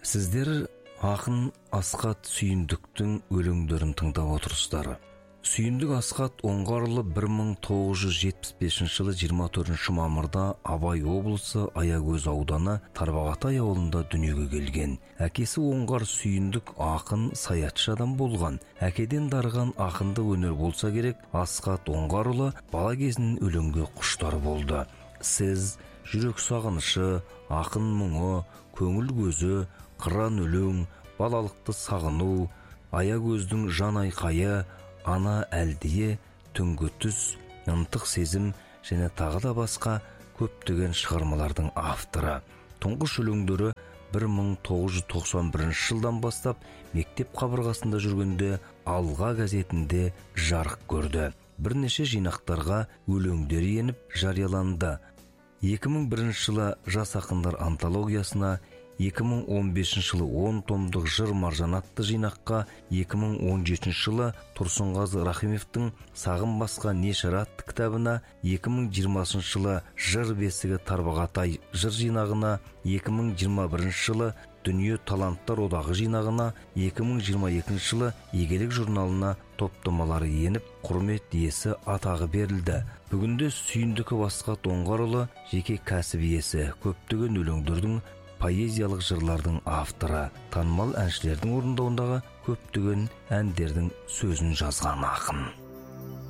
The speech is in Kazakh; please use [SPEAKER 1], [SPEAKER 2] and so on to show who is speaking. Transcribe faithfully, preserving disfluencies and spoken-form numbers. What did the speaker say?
[SPEAKER 1] Сіздер ақын Асқат Сүйіндіктің өлеңдерін тыңдап отырсыздар. Сүйіндік Асқат Оңғарұлы бір мың тоғыз жүз жетпіс бесінші жылы жиырма төртінші мамырда Абай облысы Аягөз ауданы Тарбағатай ауылында дүниеге келген. Әкесі Оңғар Сүйіндік ақын, саятшы адам болған. Әкеден дарыған ақынды өнер болса керек, Асқат Оңғарұлы бала кезінен өлеңге құштар болды. Сіз жүрек сағынышы, ақын мұңы, көңіл көзі, қыран өлең, балалықты сағыну, Аягөздің жан айқайы, ана әлдие, түнгі түс, ынтық сезім және тағы да басқа көптеген шығармалардың авторы. Тұңғыш өлеңдері бір мың тоғыз жүз тоқсан бірінші жылдан бастап мектеп қабырғасында жүргенде Алға газетінде жарық көрді. Бірнеше жинақтарға өлеңдер еніп жарияланды. екі мың бірінші жылы жас ақындар антологиясына, екі мың он бесінші жылы он томдық жыр маржан атты жинаққа, екі мың он жетінші жылы Тұрсынғазы Рахимовтың Сағым басқа не шара атты кітабына, екі мың жиырмасыншы жылы жыр бесігі Тарбағатай жыр жинағына, екі мың жиырма бірінші жылы Дүние таланттар одағы жинағына, екі мың жиырма екінші жылы Егелік журналына топтамалары еніп, құрмет иесі атағы берілді. Бүгінде Сүйіндік Асқат Оңғарұлы жеке кәсіп иесі, көптеген өлеңдердің, поэзиялық жырлардың авторы, танымал әншілердің орындауындағы көптеген әндердің сөзін жазған ақын.